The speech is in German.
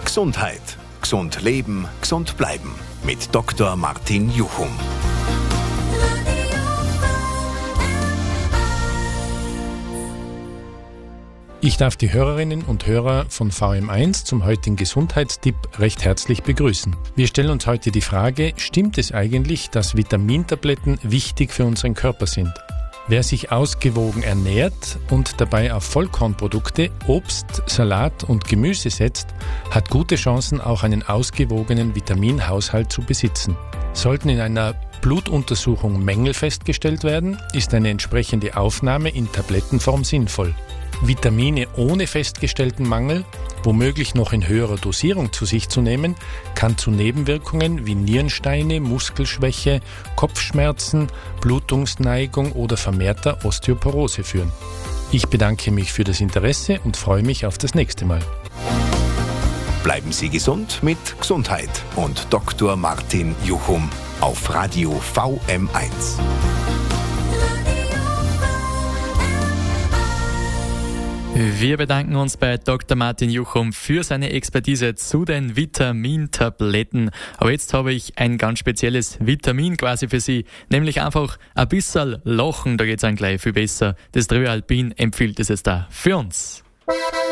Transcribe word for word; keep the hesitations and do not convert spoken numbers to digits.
Gesundheit. Gesund leben, gesund bleiben. Mit Doktor Martin Juchum. Ich darf die Hörerinnen und Hörer von V M eins zum heutigen Gesundheitstipp recht herzlich begrüßen. Wir stellen uns heute die Frage, stimmt es eigentlich, dass Vitamintabletten wichtig für unseren Körper sind? Wer sich ausgewogen ernährt und dabei auf Vollkornprodukte, Obst, Salat und Gemüse setzt, hat gute Chancen, auch einen ausgewogenen Vitaminhaushalt zu besitzen. Sollten in einer Blutuntersuchung Mängel festgestellt werden, ist eine entsprechende Aufnahme in Tablettenform sinnvoll. Vitamine ohne festgestellten Mangel, womöglich noch in höherer Dosierung zu sich zu nehmen, kann zu Nebenwirkungen wie Nierensteine, Muskelschwäche, Kopfschmerzen, Blutungsneigung oder vermehrter Osteoporose führen. Ich bedanke mich für das Interesse und freue mich auf das nächste Mal. Bleiben Sie gesund mit Gesundheit und Doktor Martin Juchum auf Radio V M eins. Wir bedanken uns bei Doktor Martin Juchum für seine Expertise zu den Vitamintabletten. Aber jetzt habe ich ein ganz spezielles Vitamin quasi für Sie, nämlich einfach ein bisschen lachen, da geht es einem gleich viel besser. Das Tröalpin empfiehlt es jetzt da für uns.